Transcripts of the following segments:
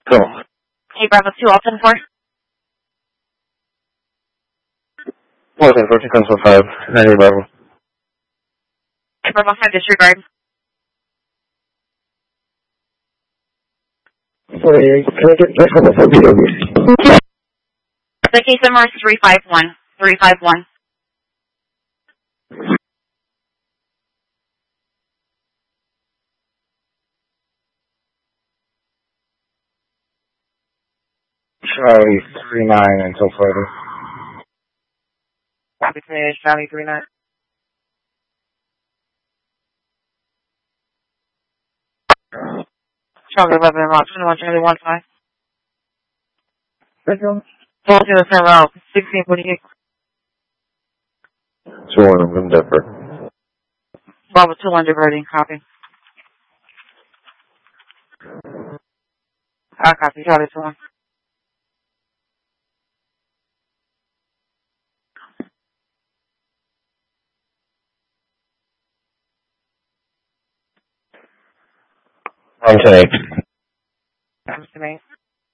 Cool. Hey, Bravo 2, all 10 4. Well, 10 4, 5. 90 Bravo. Hey, Bravo 5, disregard. 48. Can I get that from the BW? The case number is 351. 351. Charlie 39 until further. Copy, Charlie 39. Charlie 11, Rock 21, Charlie 1 5. Hold to the same route, 1648. 2 1 Denver. Bravo 2 1 diverting, copy. I copy, Charlie 2 1. I'm 10 8. Comes to me.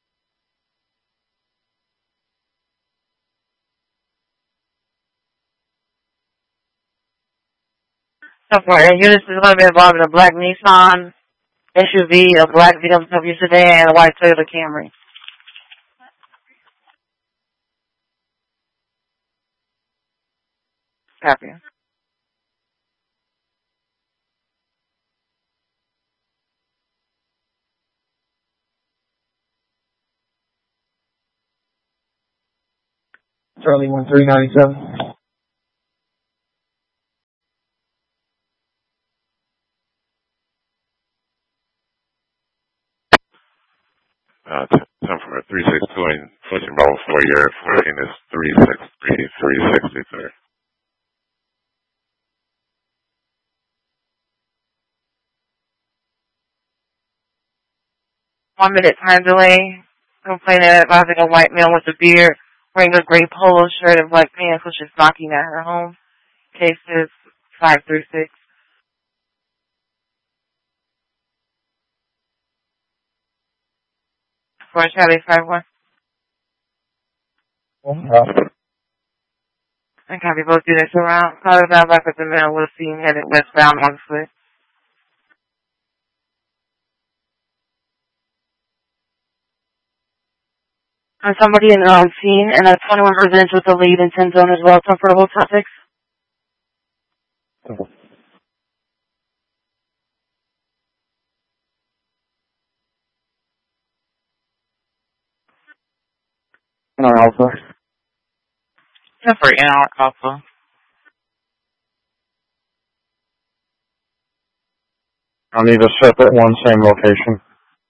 So far, units is going to be involved in a black Nissan SUV, a black VW sedan, and a white Toyota Camry. Copy. Charlie 1397. Time for 362 and pushing Bravo 4 year 14 is 363, 363. 1 minute time delay. Complaining about a white male with a beard wearing a gray polo shirt and black pants, which is knocking at her home. Cases 5 through 6. For Charlie 5 1. I copy both units around. Call it out back at the middle. We'll see him headed westbound on foot. And somebody in scene and a 21 residents with the lead in 10 zone as well. Comfortable topics. Alpha. For NR Alpha. I'll need a separate one, same location.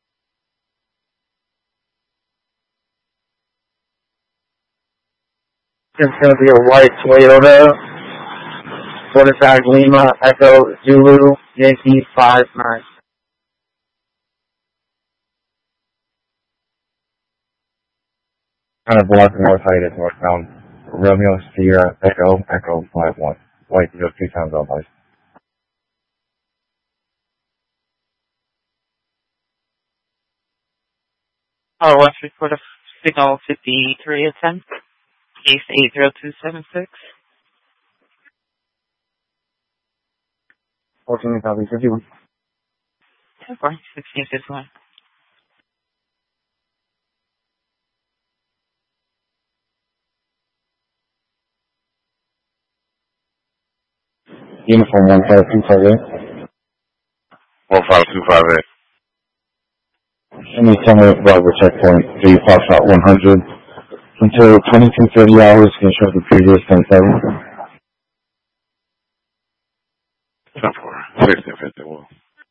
It's going to be a white Toyota. Fortified Lima, Echo, Zulu, Yankee 5 9. Kind of black north height northbound. Romeo Sierra, Echo, Echo 5 1. White, you 2 times on light. Oh, West report of signal 53 at 10. Case 80276. 14 copy 51. 10 4. 1651. Uniform 15258. 15258. Any summer Bravo checkpoint, 3 pop shot 100. Until 22:30 hours, can show the previous 10-7. 10 4. 1651.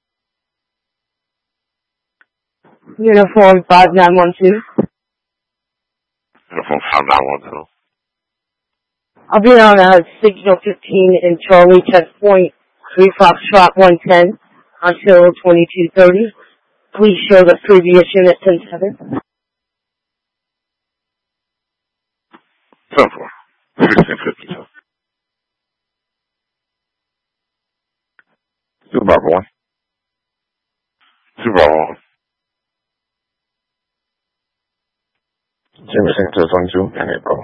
Uniform 5912. Uniform 5912. I'll be on signal 15 in Charlie checkpoint 3 Foxtrot 110 until 22:30. Please show the previous unit 10-7. 10 4. 1652. 2 Bravo 1. 2 Bravo 1. Jimmy Center 22 and April.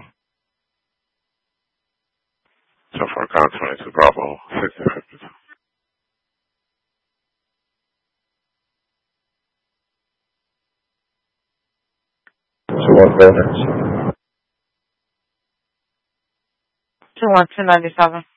So far, count 22 Bravo, 6052. So what buildings? 21297.